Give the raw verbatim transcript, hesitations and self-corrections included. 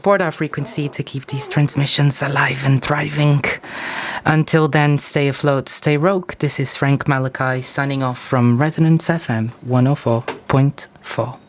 support our frequency to keep these transmissions alive and thriving. Until then, stay afloat, stay rogue. This is Frank Malachi signing off from Resonance F M one oh four point four.